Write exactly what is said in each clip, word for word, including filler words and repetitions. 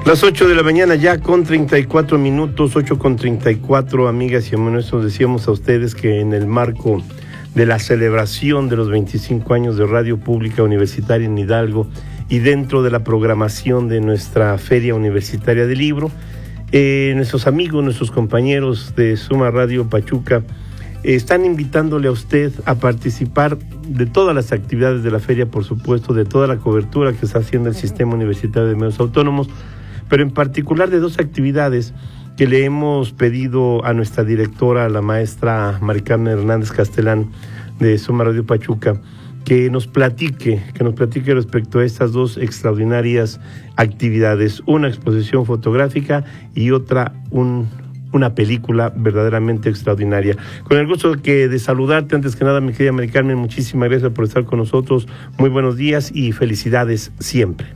Las ocho de la mañana ya con treinta y cuatro minutos, ocho con treinta y cuatro, amigas y amigos, nos decíamos a ustedes que en el marco de la celebración de los veinticinco años de Radio Pública Universitaria en Hidalgo y dentro de la programación de nuestra Feria Universitaria del Libro, eh, nuestros amigos, nuestros compañeros de Suma Radio Pachuca eh, están invitándole a usted a participar de todas las actividades de la feria, por supuesto, de toda la cobertura que está haciendo el Sistema Universitario de Medios Autónomos, pero en particular de dos actividades que le hemos pedido a nuestra directora, la maestra Mari Carmen Hernández Castelán de Suma Radio Pachuca, que nos platique, que nos platique respecto a estas dos extraordinarias actividades, una exposición fotográfica y otra un, una película verdaderamente extraordinaria. Con el gusto que de saludarte, antes que nada, mi querida Mari Carmen, muchísimas gracias por estar con nosotros, muy buenos días y felicidades siempre.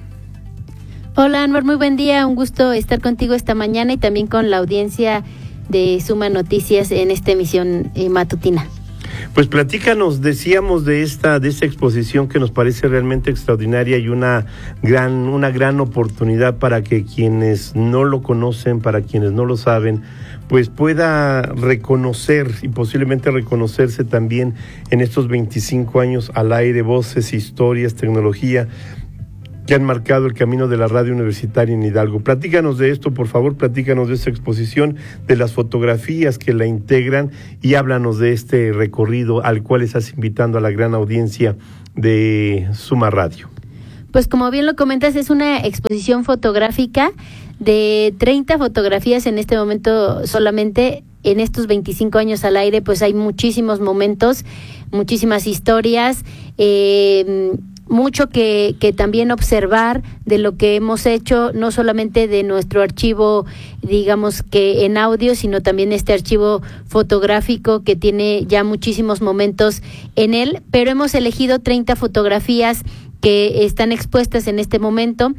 Hola, Anwar, muy buen día, un gusto estar contigo esta mañana y también con la audiencia de Suma Noticias en esta emisión eh, matutina. Pues platícanos, decíamos de esta de esta exposición que nos parece realmente extraordinaria y una gran una gran oportunidad para que quienes no lo conocen, para quienes no lo saben, pues pueda reconocer y posiblemente reconocerse también en estos veinticinco años al aire, voces, historias, tecnología que han marcado el camino de la radio universitaria en Hidalgo. Platícanos de esto, por favor, platícanos de esta exposición, de las fotografías que la integran y háblanos de este recorrido al cual estás invitando a la gran audiencia de Suma Radio. Pues como bien lo comentas, es una exposición fotográfica de treinta fotografías en este momento solamente. En estos veinticinco años al aire, pues hay muchísimos momentos, muchísimas historias, eh, mucho que, que también observar de lo que hemos hecho, no solamente de nuestro archivo, digamos que en audio, sino también este archivo fotográfico que tiene ya muchísimos momentos en él, pero hemos elegido treinta fotografías que están expuestas en este momento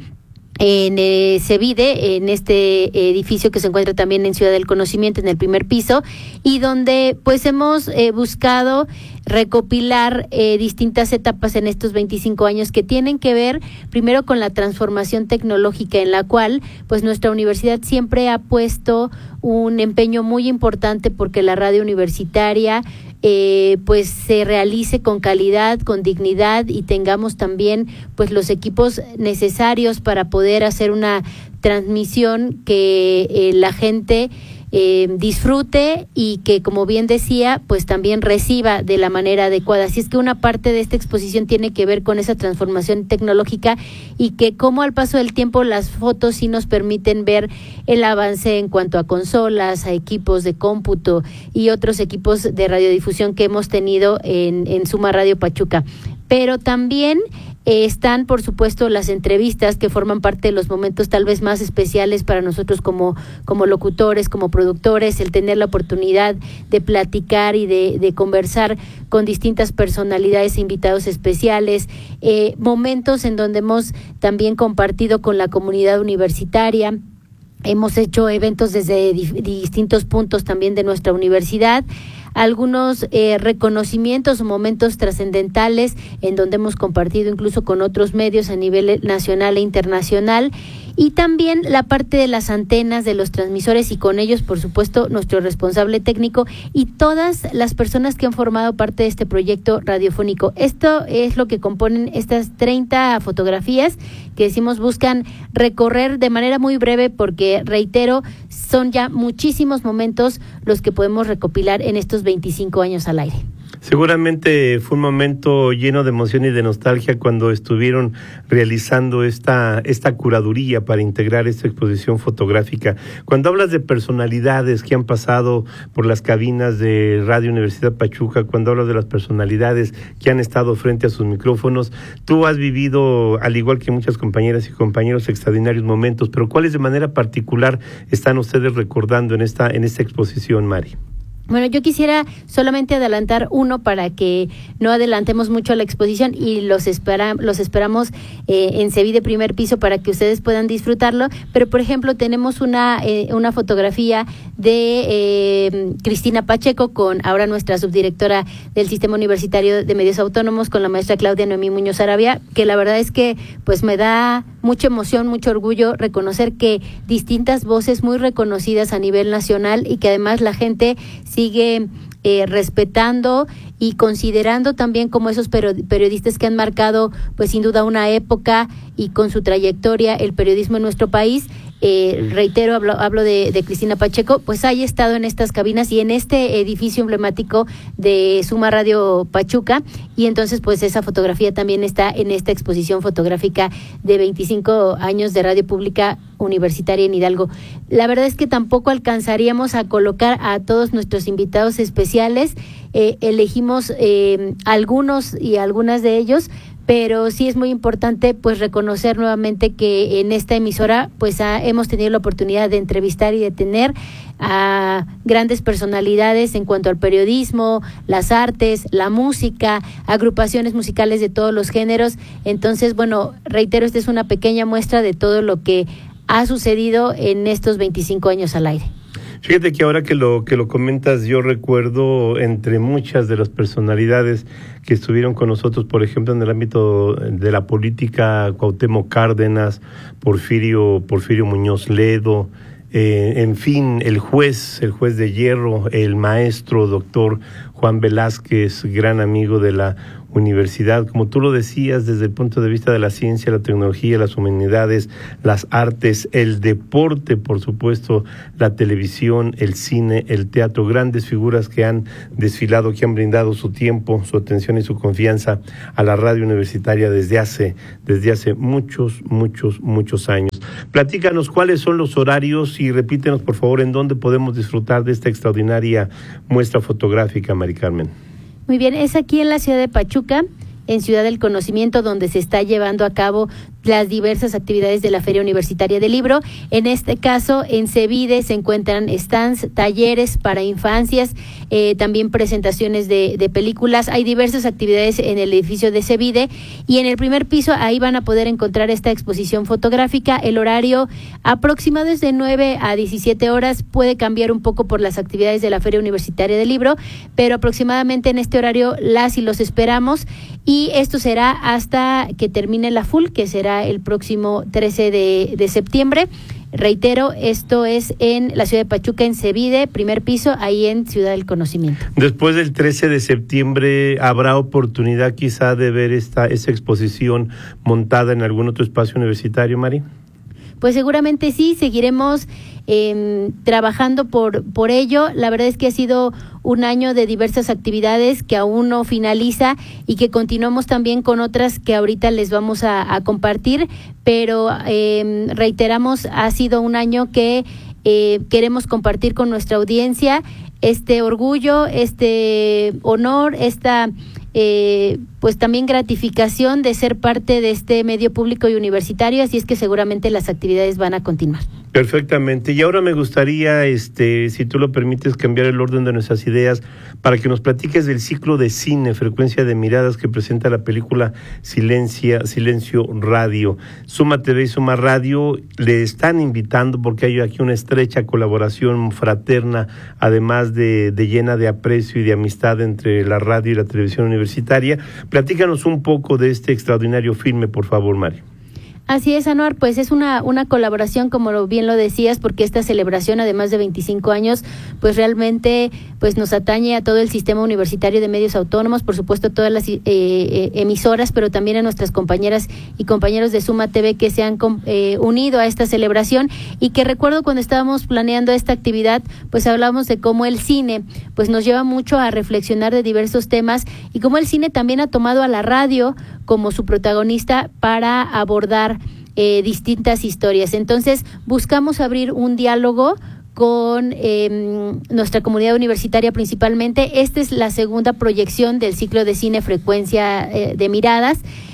en eh, Cevide, en este edificio que se encuentra también en Ciudad del Conocimiento, en el primer piso, y donde pues hemos eh, buscado recopilar eh, distintas etapas en estos veinticinco años que tienen que ver primero con la transformación tecnológica en la cual pues nuestra universidad siempre ha puesto un empeño muy importante porque la radio universitaria Eh, pues se realice con calidad, con dignidad y tengamos también pues los equipos necesarios para poder hacer una transmisión que eh, la gente eh, disfrute y que, como bien decía, pues también reciba de la manera adecuada. Así es que una parte de esta exposición tiene que ver con esa transformación tecnológica y que como al paso del tiempo las fotos sí nos permiten ver el avance en cuanto a consolas, a equipos de cómputo y otros equipos de radiodifusión que hemos tenido en, en Suma Radio Pachuca. Pero también eh, están, por supuesto, las entrevistas que forman parte de los momentos tal vez más especiales para nosotros como, como locutores, como productores, el tener la oportunidad de platicar y de, de conversar con distintas personalidades e invitados especiales, eh, momentos en donde hemos también compartido con la comunidad universitaria. Hemos hecho eventos desde di- distintos puntos también de nuestra universidad, algunos eh, reconocimientos o momentos trascendentales en donde hemos compartido incluso con otros medios a nivel nacional e internacional, y también la parte de las antenas, de los transmisores y con ellos, por supuesto, nuestro responsable técnico y todas las personas que han formado parte de este proyecto radiofónico. Esto es lo que componen estas treinta fotografías que decimos buscan recorrer de manera muy breve porque, reitero, son ya muchísimos momentos los que podemos recopilar en estos veinticinco años al aire. Seguramente fue un momento lleno de emoción y de nostalgia cuando estuvieron realizando esta esta curaduría para integrar esta exposición fotográfica. Cuando hablas de personalidades que han pasado por las cabinas de Radio Universidad Pachuca, cuando hablas de las personalidades que han estado frente a sus micrófonos, tú has vivido, al igual que muchas compañeras y compañeros, extraordinarios momentos, pero ¿cuáles de manera particular están ustedes recordando en esta en esta exposición, Mari? Bueno, yo quisiera solamente adelantar uno para que no adelantemos mucho la exposición y los espera, los esperamos eh, en Cevide primer piso para que ustedes puedan disfrutarlo. Pero, por ejemplo, tenemos una eh, una fotografía de eh, Cristina Pacheco, con ahora nuestra subdirectora del Sistema Universitario de Medios Autónomos, con la maestra Claudia Noemí Muñoz Arabia, que la verdad es que pues me da mucha emoción, mucho orgullo reconocer que distintas voces muy reconocidas a nivel nacional y que además la gente sigue eh, respetando y considerando también como esos periodistas que han marcado pues sin duda una época y con su trayectoria el periodismo en nuestro país. Eh, reitero, hablo, hablo de, de Cristina Pacheco, pues haya estado en estas cabinas y en este edificio emblemático de Suma Radio Pachuca, y entonces pues esa fotografía también está en esta exposición fotográfica de veinticinco años de Radio Pública Universitaria en Hidalgo. La verdad es que tampoco alcanzaríamos a colocar a todos nuestros invitados especiales, eh, elegimos eh, algunos y algunas de ellos, pero sí es muy importante pues reconocer nuevamente que en esta emisora pues ha, hemos tenido la oportunidad de entrevistar y de tener a grandes personalidades en cuanto al periodismo, las artes, la música, agrupaciones musicales de todos los géneros. Entonces, bueno, reitero, esta es una pequeña muestra de todo lo que ha sucedido en estos veinticinco años al aire. Fíjate que ahora que lo que lo comentas, yo recuerdo entre muchas de las personalidades que estuvieron con nosotros, por ejemplo, en el ámbito de la política, Cuauhtémoc Cárdenas, Porfirio, Porfirio Muñoz Ledo, eh, en fin, el juez, el juez de hierro, el maestro doctor Juan Velázquez, gran amigo de la universidad, como tú lo decías, desde el punto de vista de la ciencia, la tecnología, las humanidades, las artes, el deporte, por supuesto, la televisión, el cine, el teatro, grandes figuras que han desfilado, que han brindado su tiempo, su atención y su confianza a la radio universitaria desde hace, desde hace muchos, muchos, muchos años. Platícanos cuáles son los horarios y repítenos, por favor, en dónde podemos disfrutar de esta extraordinaria muestra fotográfica, Mari Carmen. Muy bien, es aquí en la ciudad de Pachuca, en Ciudad del Conocimiento, donde se está llevando a cabo las diversas actividades de la Feria Universitaria del Libro. En este caso, en Cevide se encuentran stands, talleres para infancias, eh, también presentaciones de, de películas. Hay diversas actividades en el edificio de Cevide, y en el primer piso ahí van a poder encontrar esta exposición fotográfica. El horario aproximado es de nueve a diecisiete horas, puede cambiar un poco por las actividades de la Feria Universitaria del Libro, pero aproximadamente en este horario las y los esperamos, y esto será hasta que termine la full, que será el próximo trece de septiembre. Reitero, esto es en la ciudad de Pachuca, en Cevide, primer piso, ahí en Ciudad del Conocimiento. Después del trece de septiembre, ¿habrá oportunidad quizá de ver esta, esta exposición montada en algún otro espacio universitario, Mari? Pues seguramente sí, seguiremos eh, trabajando por, por ello. La verdad es que ha sido un año de diversas actividades que aún no finaliza y que continuamos también con otras que ahorita les vamos a, a compartir, pero eh, reiteramos, ha sido un año que eh, queremos compartir con nuestra audiencia este orgullo, este honor, esta eh, pues también gratificación de ser parte de este medio público y universitario, así es que seguramente las actividades van a continuar. Perfectamente. Y ahora me gustaría, este, si tú lo permites, cambiar el orden de nuestras ideas para que nos platiques del ciclo de cine, Frecuencia de Miradas, que presenta la película Silencia, Silencio Radio. Suma T V y Suma Radio le están invitando porque hay aquí una estrecha colaboración fraterna, además de, de llena de aprecio y de amistad entre la radio y la televisión universitaria. Platícanos un poco de este extraordinario filme, por favor, Mario. Así es, Anuar, pues es una una colaboración, como lo, bien lo decías, porque esta celebración, además de veinticinco años, pues realmente pues nos atañe a todo el sistema universitario de medios autónomos, por supuesto a todas las eh, eh, emisoras, pero también a nuestras compañeras y compañeros de Suma T V que se han eh, unido a esta celebración, y que recuerdo cuando estábamos planeando esta actividad, pues hablamos de cómo el cine pues nos lleva mucho a reflexionar de diversos temas, y cómo el cine también ha tomado a la radio como su protagonista para abordar eh, distintas historias. Entonces buscamos abrir un diálogo con eh, nuestra comunidad universitaria principalmente. Esta es la segunda proyección del ciclo de cine Frecuencia eh, de Miradas.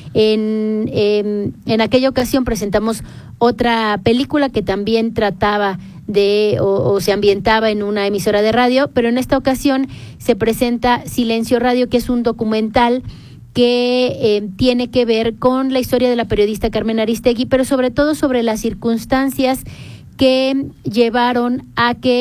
En, eh, en aquella ocasión presentamos otra película que también trataba de o, o se ambientaba en una emisora de radio, pero en esta ocasión se presenta Silencio Radio, que es un documental que eh, tiene que ver con la historia de la periodista Carmen Aristegui, pero sobre todo sobre las circunstancias que llevaron a que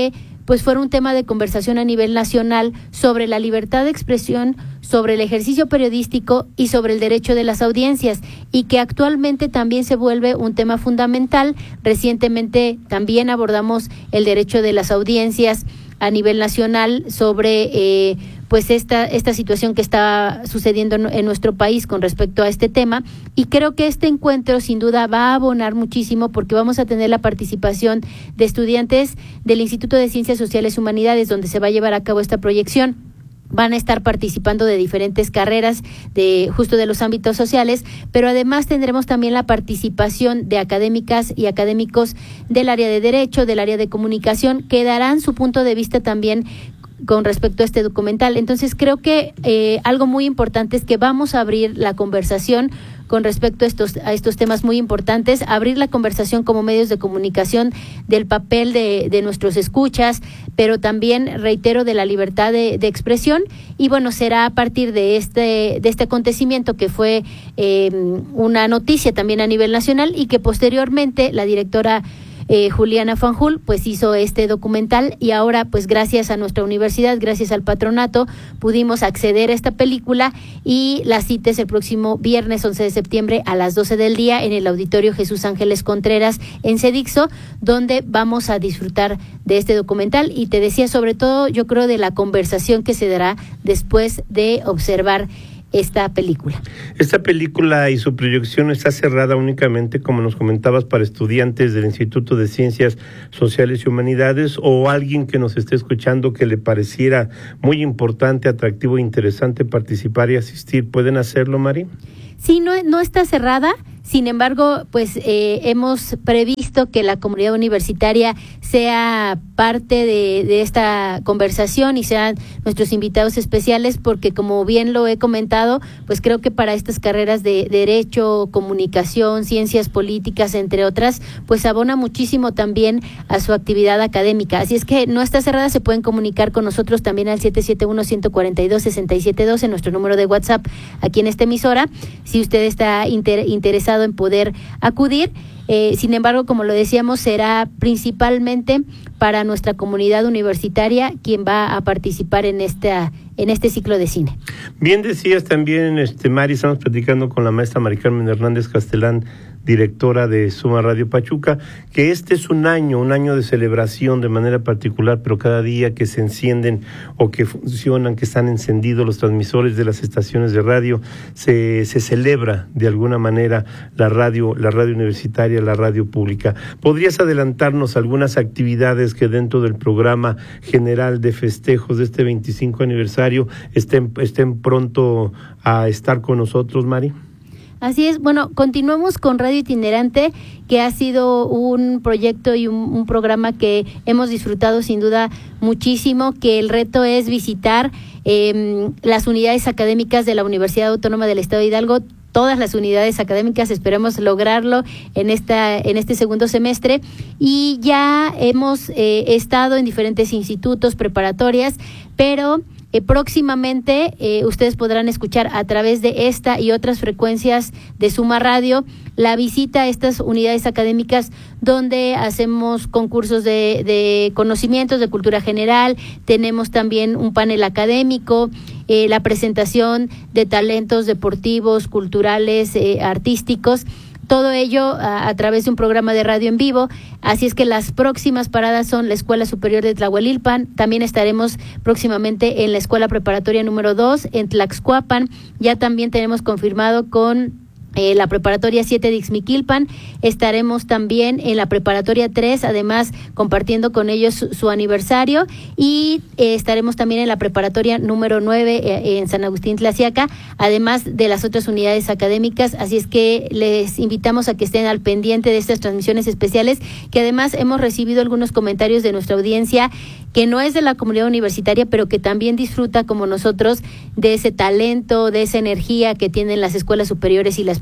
pues fuera un tema de conversación a nivel nacional sobre la libertad de expresión, sobre el ejercicio periodístico y sobre el derecho de las audiencias, y que actualmente también se vuelve un tema fundamental. Recientemente también abordamos el derecho de las audiencias a nivel nacional sobre eh, pues esta esta situación que está sucediendo en, en nuestro país con respecto a este tema, y creo que este encuentro sin duda va a abonar muchísimo, porque vamos a tener la participación de estudiantes del Instituto de Ciencias Sociales y Humanidades, donde se va a llevar a cabo esta proyección. Van a estar participando de diferentes carreras, de justo de los ámbitos sociales, pero además tendremos también la participación de académicas y académicos del área de Derecho, del área de Comunicación, que darán su punto de vista también con respecto a este documental. Entonces creo que eh, algo muy importante es que vamos a abrir la conversación con respecto a estos, a estos temas muy importantes, abrir la conversación como medios de comunicación del papel de, de nuestros escuchas, pero también, reitero, de la libertad de, de expresión. Y bueno, será a partir de este, de este acontecimiento que fue eh, una noticia también a nivel nacional, y que posteriormente la directora Eh, Juliana Fanjul pues hizo este documental, y ahora pues gracias a nuestra universidad, gracias al patronato, pudimos acceder a esta película, y la cita es el próximo viernes once de septiembre a las doce del día en el Auditorio Jesús Ángeles Contreras en Cedixo, donde vamos a disfrutar de este documental. Y te decía, sobre todo, yo creo, de la conversación que se dará después de observar esta película. Esta película y su proyección está cerrada únicamente, como nos comentabas, para estudiantes del Instituto de Ciencias Sociales y Humanidades, o alguien que nos esté escuchando que le pareciera muy importante, atractivo e interesante participar y asistir. ¿Pueden hacerlo, Mari? Sí, no, no está cerrada. Sin embargo, pues eh, hemos previsto que la comunidad universitaria sea parte de, de esta conversación y sean nuestros invitados especiales, porque como bien lo he comentado, pues creo que para estas carreras de Derecho, Comunicación, Ciencias Políticas, entre otras, pues abona muchísimo también a su actividad académica. Así es que no está cerrada, se pueden comunicar con nosotros también al siete siete uno, uno cuatro dos, seis siete dos en nuestro número de WhatsApp aquí en esta emisora, si usted está inter- interesado en poder acudir. Eh, sin embargo, como lo decíamos, será principalmente para nuestra comunidad universitaria quien va a participar en esta en este ciclo de cine. Bien decías también, este Mari, estamos platicando con la maestra Mari Carmen Hernández Castelán, directora de Suma Radio Pachuca, que este es un año, un año de celebración de manera particular, pero cada día que se encienden o que funcionan, que están encendidos los transmisores de las estaciones de radio, se, se celebra de alguna manera la radio, la radio universitaria, la radio pública. ¿Podrías adelantarnos algunas actividades que dentro del programa general de festejos de este veinticinco aniversario estén, estén pronto a estar con nosotros, Mari? Así es, bueno, continuamos con Radio Itinerante, que ha sido un proyecto y un, un programa que hemos disfrutado sin duda muchísimo, que el reto es visitar eh, las unidades académicas de la Universidad Autónoma del Estado de Hidalgo, todas las unidades académicas. Esperemos lograrlo en esta en este segundo semestre, y ya hemos eh, estado en diferentes institutos, preparatorias, pero Eh, próximamente eh, ustedes podrán escuchar a través de esta y otras frecuencias de Suma Radio la visita a estas unidades académicas, donde hacemos concursos de, de conocimientos, de cultura general. Tenemos también un panel académico, eh, la presentación de talentos deportivos, culturales, eh, artísticos. Todo ello a, a través de un programa de radio en vivo. Así es que las próximas paradas son la Escuela Superior de Tlahuelilpan. También estaremos próximamente en la Escuela Preparatoria número dos en Tlaxcuapan. Ya también tenemos confirmado con Eh, la preparatoria siete de Ixmiquilpan. Estaremos también en la preparatoria tres, además compartiendo con ellos su, su aniversario, y eh, estaremos también en la preparatoria número nueve eh, en San Agustín Tlaxiaca, además de las otras unidades académicas. Así es que les invitamos a que estén al pendiente de estas transmisiones especiales, que además hemos recibido algunos comentarios de nuestra audiencia que no es de la comunidad universitaria, pero que también disfruta como nosotros de ese talento, de esa energía que tienen las escuelas superiores y las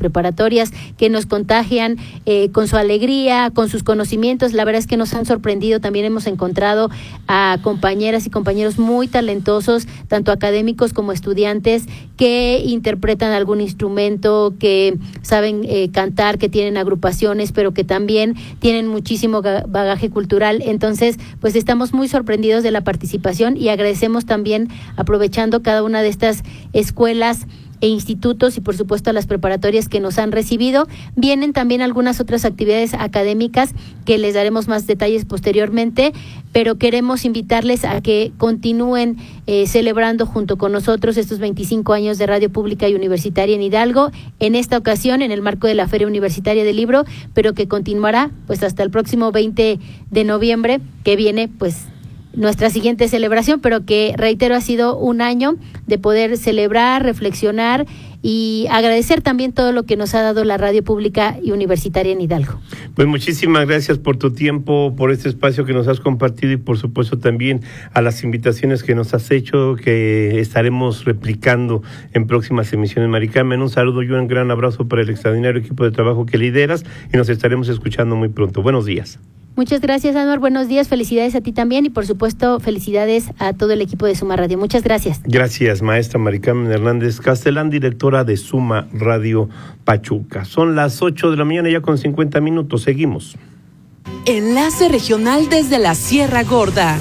preparatorias, que nos contagian eh, con su alegría, con sus conocimientos. La verdad es que nos han sorprendido. También hemos encontrado a compañeras y compañeros muy talentosos, tanto académicos como estudiantes, que interpretan algún instrumento, que saben eh, cantar, que tienen agrupaciones, pero que también tienen muchísimo bagaje cultural. Entonces, pues estamos muy sorprendidos de la participación y agradecemos también, aprovechando cada una de estas escuelas e institutos y por supuesto a las preparatorias que nos han recibido. Vienen también algunas otras actividades académicas que les daremos más detalles posteriormente, pero queremos invitarles a que continúen eh, celebrando junto con nosotros estos veinticinco años de Radio Pública y Universitaria en Hidalgo, en esta ocasión en el marco de la Feria Universitaria del Libro, pero que continuará pues hasta el próximo veinte de noviembre, que viene pues nuestra siguiente celebración, pero que, reitero, ha sido un año de poder celebrar, reflexionar y agradecer también todo lo que nos ha dado la Radio Pública y Universitaria en Hidalgo. Pues muchísimas gracias por tu tiempo, por este espacio que nos has compartido y por supuesto también a las invitaciones que nos has hecho, que estaremos replicando en próximas emisiones. Mari Carmen, un saludo y un gran abrazo para el extraordinario equipo de trabajo que lideras y nos estaremos escuchando muy pronto. Buenos días. Muchas gracias, Anuar. Buenos días, felicidades a ti también y por supuesto felicidades a todo el equipo de Suma Radio. Muchas gracias. Gracias, maestra Mari Carmen Hernández Castelán, directora de Suma Radio Pachuca. Son las ocho de la mañana ya con cincuenta minutos. Seguimos. Enlace regional desde la Sierra Gorda.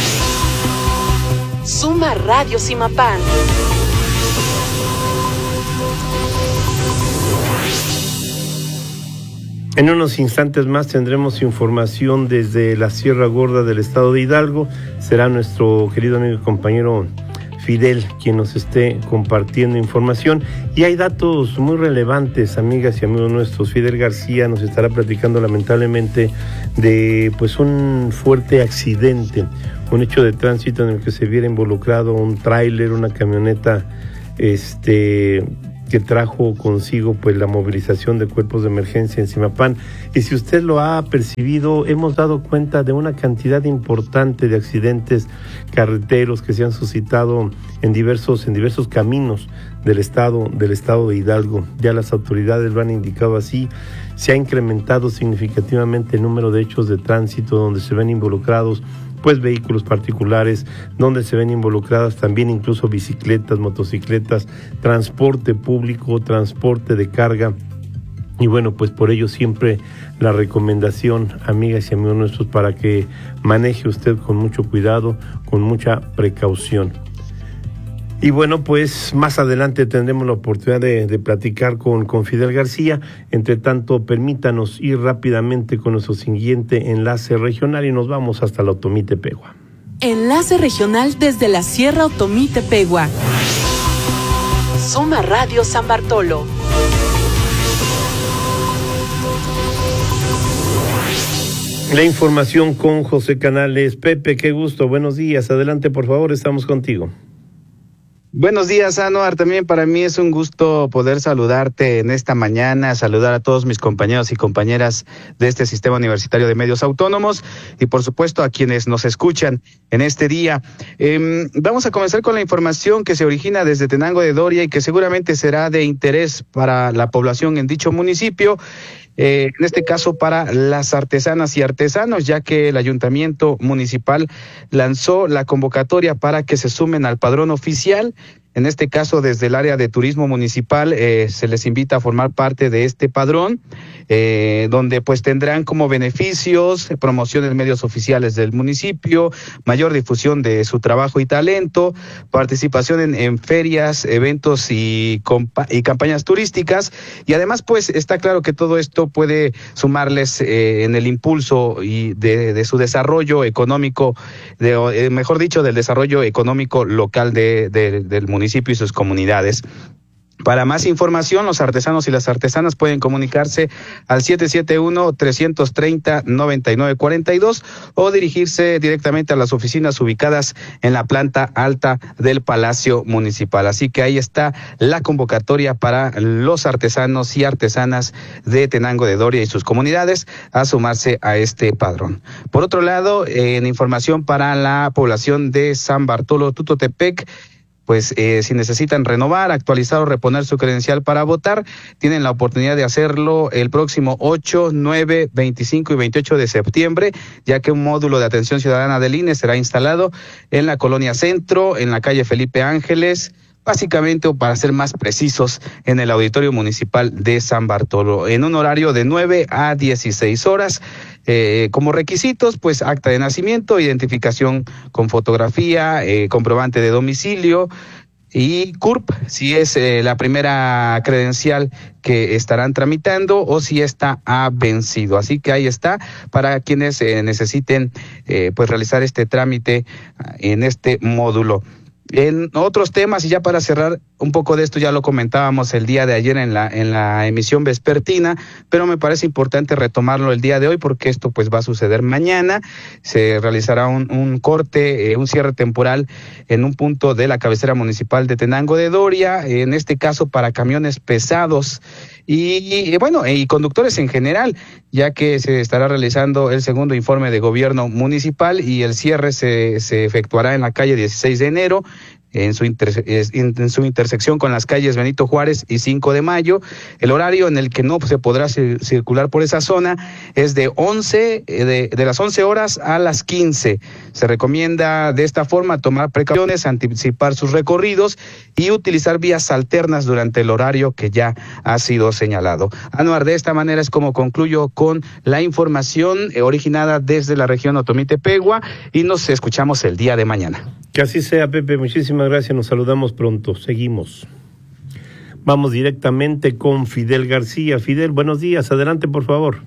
Suma Radio Simapán. En unos instantes más tendremos información desde la Sierra Gorda del estado de Hidalgo. Será nuestro querido amigo y compañero Fidel quien nos esté compartiendo información. Y hay datos muy relevantes, amigas y amigos nuestros. Fidel García nos estará platicando lamentablemente de pues un fuerte accidente, un hecho de tránsito en el que se viera involucrado un tráiler, una camioneta este que trajo consigo pues la movilización de cuerpos de emergencia en Simapán. Y si usted lo ha percibido, hemos dado cuenta de una cantidad importante de accidentes carreteros que se han suscitado en diversos en diversos caminos del estado del estado de Hidalgo. Ya las autoridades lo han indicado así. Se ha incrementado significativamente el número de hechos de tránsito donde se ven involucrados pues vehículos particulares, donde se ven involucradas también incluso bicicletas, motocicletas, transporte público, transporte de carga. Y bueno, pues por ello siempre la recomendación, amigas y amigos nuestros, para que maneje usted con mucho cuidado, con mucha precaución. Y bueno, pues más adelante tendremos la oportunidad de, de platicar con, con Fidel García. Entre tanto, permítanos ir rápidamente con nuestro siguiente enlace regional y nos vamos hasta la Otomí Tepehua. Enlace regional desde la Sierra Otomí Tepehua. Suma Radio San Bartolo. La información con José Canales. Pepe, qué gusto, buenos días. Adelante, por favor, estamos contigo. Buenos días, Anuar. También para mí es un gusto poder saludarte en esta mañana, saludar a todos mis compañeros y compañeras de este Sistema Universitario de Medios Autónomos y por supuesto a quienes nos escuchan en este día. Eh, vamos a comenzar con la información que se origina desde Tenango de Doria y que seguramente será de interés para la población en dicho municipio. Eh, en este caso para las artesanas y artesanos, ya que el ayuntamiento municipal lanzó la convocatoria para que se sumen al padrón oficial. En este caso, desde el área de turismo municipal, eh, se les invita a formar parte de este padrón, eh, donde pues tendrán como beneficios promoción en medios oficiales del municipio, mayor difusión de su trabajo y talento, participación en, en ferias, eventos y, compa- y campañas turísticas, y además pues está claro que todo esto puede sumarles eh, en el impulso y de, de su desarrollo económico, de, eh, mejor dicho, del desarrollo económico local de, de, del municipio y sus comunidades. Para más información, los artesanos y las artesanas pueden comunicarse al siete siete uno, tres tres cero, nueve nueve cuatro dos o dirigirse directamente a las oficinas ubicadas en la planta alta del Palacio Municipal. Así que ahí está la convocatoria para los artesanos y artesanas de Tenango de Doria y sus comunidades a sumarse a este padrón. Por otro lado, en información para la población de San Bartolo Tutotepec, pues eh, si necesitan renovar, actualizar o reponer su credencial para votar, tienen la oportunidad de hacerlo el próximo ocho, nueve, veinticinco y veintiocho de septiembre, ya que un módulo de atención ciudadana del I N E será instalado en la Colonia Centro, en la calle Felipe Ángeles, básicamente, o para ser más precisos, en el Auditorio Municipal de San Bartolo, en un horario de nueve a dieciséis horas. Eh, como requisitos, pues acta de nacimiento, identificación con fotografía, eh, comprobante de domicilio y C U R P, si es eh, la primera credencial que estarán tramitando o si esta ha vencido. Así que ahí está, para quienes eh, necesiten eh, pues realizar este trámite en este módulo. En otros temas, y ya para cerrar un poco de esto, ya lo comentábamos el día de ayer en la en la emisión vespertina, pero me parece importante retomarlo el día de hoy porque esto pues va a suceder mañana. Se realizará un, un corte, eh, un cierre temporal en un punto de la cabecera municipal de Tenango de Doria, en este caso para camiones pesados y, y bueno, y conductores en general, ya que se estará realizando el segundo informe de gobierno municipal y el cierre se, se efectuará en la calle dieciséis de enero, en su, inter, en su intersección con las calles Benito Juárez y cinco de mayo. El horario en el que no se podrá circular por esa zona es de once, de, de las once horas a las quince. Se recomienda de esta forma tomar precauciones, anticipar sus recorridos y utilizar vías alternas durante el horario que ya ha sido señalado. Anuar, de esta manera es como concluyo con la información originada desde la región Otomí-Tepehua y nos escuchamos el día de mañana. Que así sea, Pepe, muchísimas gracias, nos saludamos pronto, seguimos. Vamos directamente con Fidel García. Fidel, buenos días, adelante por favor.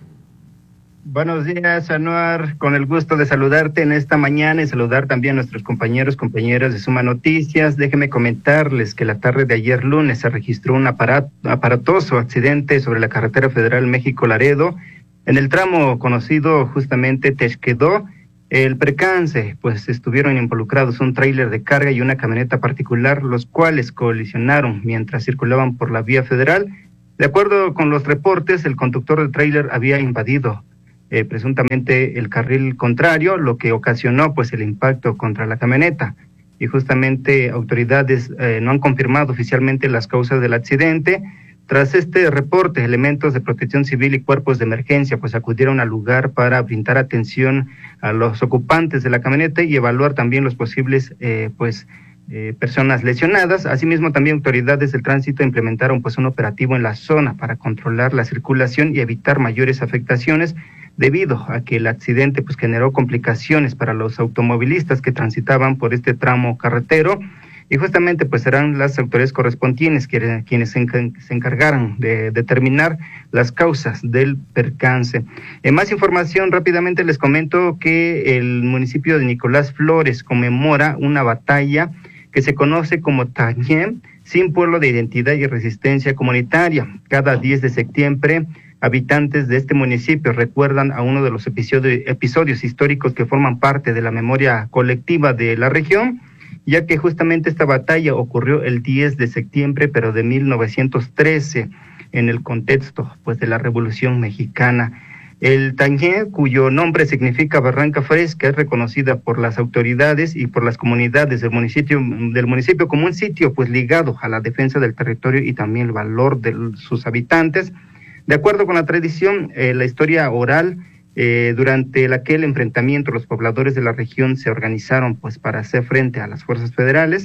Buenos días, Anuar, con el gusto de saludarte en esta mañana y saludar también a nuestros compañeros, compañeras de Suma Noticias. Déjenme comentarles que la tarde de ayer lunes se registró un aparat, aparatoso accidente sobre la carretera federal México-Laredo, en el tramo conocido justamente Texquedó. El percance, pues estuvieron involucrados un tráiler de carga y una camioneta particular, los cuales colisionaron mientras circulaban por la vía federal. De acuerdo con los reportes, el conductor del tráiler había invadido eh, presuntamente el carril contrario, lo que ocasionó pues el impacto contra la camioneta. Y justamente autoridades eh, no han confirmado oficialmente las causas del accidente. Tras este reporte, elementos de protección civil y cuerpos de emergencia pues acudieron al lugar para brindar atención a los ocupantes de la camioneta y evaluar también los posibles eh, pues eh, personas lesionadas. Asimismo, también autoridades del tránsito implementaron pues un operativo en la zona para controlar la circulación y evitar mayores afectaciones, debido a que el accidente pues generó complicaciones para los automovilistas que transitaban por este tramo carretero. Y justamente pues serán las autoridades correspondientes quienes se encargarán de determinar las causas del percance. En más información, rápidamente les comento que el municipio de Nicolás Flores conmemora una batalla que se conoce como Tañé, símbolo de identidad y resistencia comunitaria. Cada diez de septiembre, habitantes de este municipio recuerdan a uno de los episodios, episodios históricos que forman parte de la memoria colectiva de la región, ya que justamente esta batalla ocurrió el diez de septiembre, pero de mil novecientos trece, en el contexto pues de la Revolución Mexicana. El Tañé, cuyo nombre significa Barranca Fresca, es reconocida por las autoridades y por las comunidades del municipio, del municipio como un sitio pues ligado a la defensa del territorio y también el valor de sus habitantes. De acuerdo con la tradición, eh, la historia oral, Eh, durante aquel enfrentamiento, los pobladores de la región se organizaron pues para hacer frente a las fuerzas federales.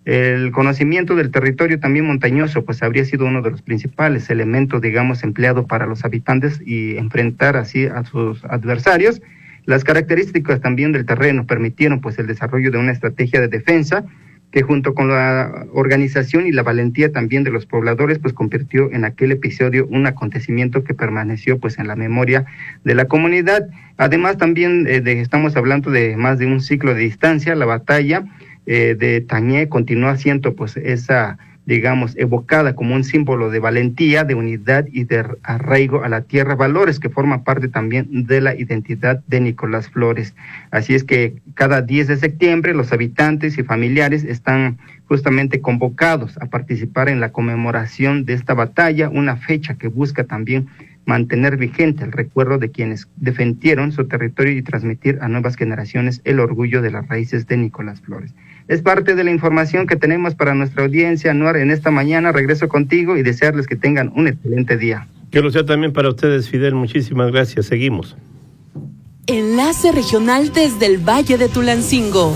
El conocimiento del territorio también montañoso pues habría sido uno de los principales elementos, digamos, empleado para los habitantes y enfrentar así a sus adversarios. Las características también del terreno permitieron pues el desarrollo de una estrategia de defensa que junto con la organización y la valentía también de los pobladores, pues convirtió en aquel episodio un acontecimiento que permaneció pues en la memoria de la comunidad. Además también eh, de, estamos hablando de más de un ciclo de distancia. La batalla eh, de Tañé continúa siendo pues esa, digamos, evocada como un símbolo de valentía, de unidad y de arraigo a la tierra, valores que forman parte también de la identidad de Nicolás Flores. Así es que cada diez de septiembre los habitantes y familiares están justamente convocados a participar en la conmemoración de esta batalla, una fecha que busca también mantener vigente el recuerdo de quienes defendieron su territorio y transmitir a nuevas generaciones el orgullo de las raíces de Nicolás Flores. Es parte de la información que tenemos para nuestra audiencia, Anuar, en esta mañana. Regreso contigo y desearles que tengan un excelente día. Que lo sea también para ustedes, Fidel. Muchísimas gracias. Seguimos. Enlace regional desde el Valle de Tulancingo.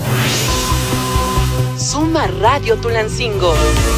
Suma Radio Tulancingo.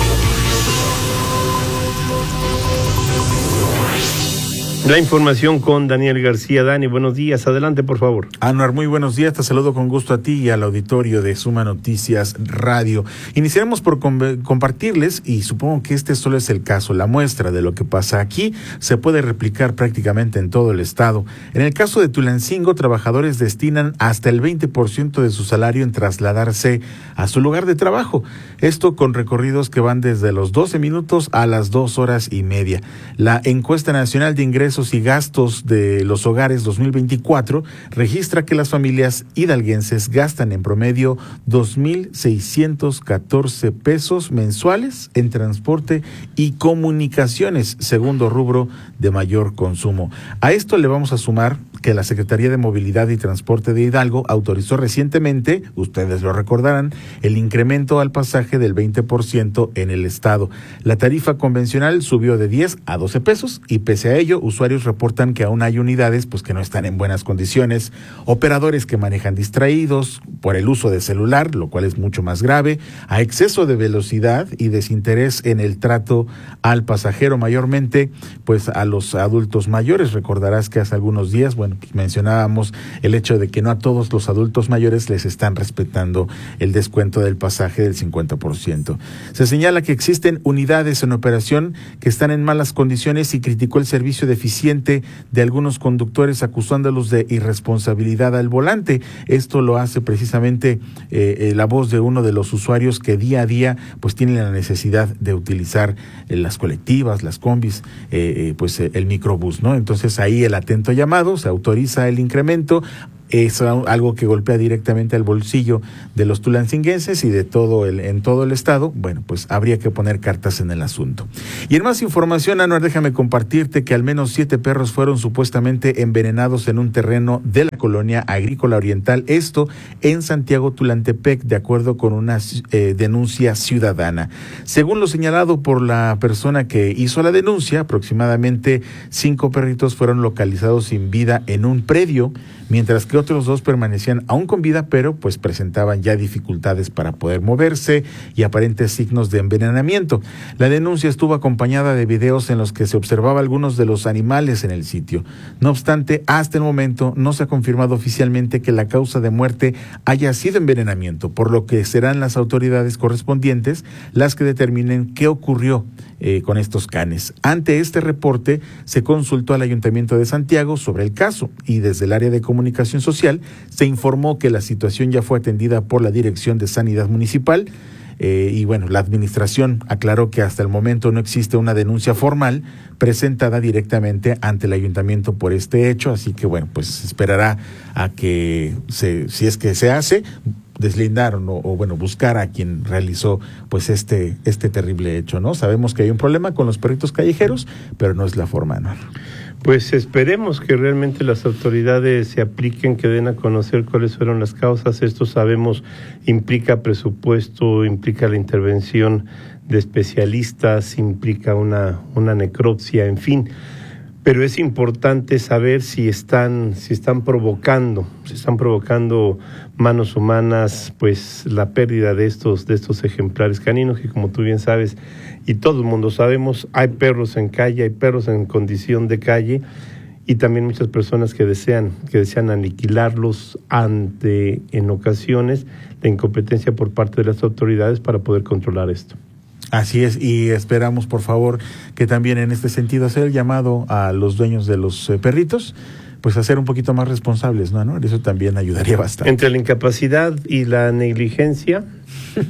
La información con Daniel García. Dani, buenos días. Adelante, por favor. Anuar, muy buenos días. Te saludo con gusto a ti y al auditorio de Suma Noticias Radio. Iniciaremos por com- compartirles, y supongo que este solo es el caso, la muestra de lo que pasa aquí se puede replicar prácticamente en todo el estado. En el caso de Tulancingo, trabajadores destinan hasta el veinte por ciento de su salario en trasladarse a su lugar de trabajo. Esto con recorridos que van desde los doce minutos a las dos horas y media. La encuesta nacional de ingresos y gastos de los hogares dos mil veinticuatro registra que las familias hidalguenses gastan en promedio dos mil seiscientos catorce pesos mensuales en transporte y comunicaciones, segundo rubro de mayor consumo. A esto le vamos a sumar que la Secretaría de Movilidad y Transporte de Hidalgo autorizó recientemente, ustedes lo recordarán, el incremento al pasaje del veinte por ciento en el estado. La tarifa convencional subió de diez a doce pesos y pese a ello, usuarios reportan que aún hay unidades pues que no están en buenas condiciones, operadores que manejan distraídos por el uso de celular, lo cual es mucho más grave, a exceso de velocidad y desinterés en el trato al pasajero, mayormente pues a los adultos mayores. Recordarás que hace algunos días, bueno, pues mencionábamos el hecho de que no a todos los adultos mayores les están respetando el descuento del pasaje del cincuenta por ciento. Se señala que existen unidades en operación que están en malas condiciones y criticó el servicio deficiente de algunos conductores acusándolos de irresponsabilidad al volante. Esto lo hace precisamente eh, eh, la voz de uno de los usuarios que día a día pues tienen la necesidad de utilizar eh, las colectivas, las combis, eh, eh, pues eh, el microbús, ¿no? Entonces ahí el atento llamado, se autoriza el incremento. Es algo que golpea directamente al bolsillo de los tulancinguenses y de todo el, en todo el estado. Bueno, pues habría que poner cartas en el asunto. Y en más información, Anuar, déjame compartirte que al menos siete perros fueron supuestamente envenenados en un terreno de la colonia agrícola oriental, esto en Santiago Tulantepec, de acuerdo con una eh, denuncia ciudadana. Según lo señalado por la persona que hizo la denuncia, aproximadamente cinco perritos fueron localizados sin vida en un predio, mientras que otros dos permanecían aún con vida, pero pues presentaban ya dificultades para poder moverse y aparentes signos de envenenamiento. La denuncia estuvo acompañada de videos en los que se observaba algunos de los animales en el sitio. No obstante, hasta el momento no se ha confirmado oficialmente que la causa de muerte haya sido envenenamiento, por lo que serán las autoridades correspondientes las que determinen qué ocurrió eh, con estos canes. Ante este reporte, se consultó al Ayuntamiento de Santiago sobre el caso y desde el área de comunicación social se informó que la situación ya fue atendida por la Dirección de Sanidad Municipal. Eh, y bueno, la administración aclaró que hasta el momento no existe una denuncia formal presentada directamente ante el ayuntamiento por este hecho, así que bueno, pues se esperará a que, se, si es que se hace, deslindar o, o bueno, buscar a quien realizó pues este, este terrible hecho, ¿no? Sabemos que hay un problema con los perritos callejeros, pero no es la forma, ¿no? Pues esperemos que realmente las autoridades se apliquen, que den a conocer cuáles fueron las causas. Esto sabemos implica presupuesto, implica la intervención de especialistas, implica una, una necropsia, en fin. Pero es importante saber si están, si están provocando, si están provocando manos humanas, pues la pérdida de estos, de estos ejemplares caninos, que como tú bien sabes, y todo el mundo sabemos, hay perros en calle, hay perros en condición de calle, y también muchas personas que desean, que desean aniquilarlos ante, en ocasiones, la incompetencia por parte de las autoridades para poder controlar esto. Así es, y esperamos por favor que también en este sentido hacer el llamado a los dueños de los eh, perritos, pues a ser un poquito más responsables, ¿no? ¿no? Eso también ayudaría bastante. Entre la incapacidad y la negligencia,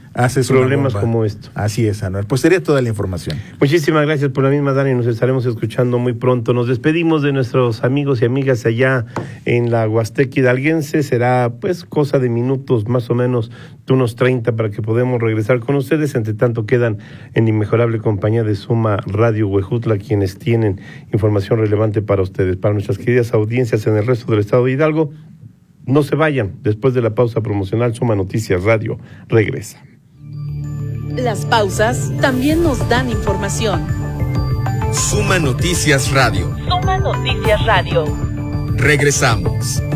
haces problemas como esto. Así es, Anuar. Pues sería toda la información. Muchísimas gracias por la misma, Dani. Nos estaremos escuchando muy pronto. Nos despedimos de nuestros amigos y amigas allá en la Huasteca Hidalguense. Será pues cosa de minutos, más o menos de unos treinta, para que podamos regresar con ustedes. Entre tanto, quedan en inmejorable compañía de Suma Radio Huejutla, quienes tienen información relevante para ustedes, para nuestras queridas audiencias en el resto del estado de Hidalgo. No se vayan. Después de la pausa promocional, Suma Noticias Radio regresa. Las pausas también nos dan información. Suma Noticias Radio. Suma Noticias Radio. Regresamos.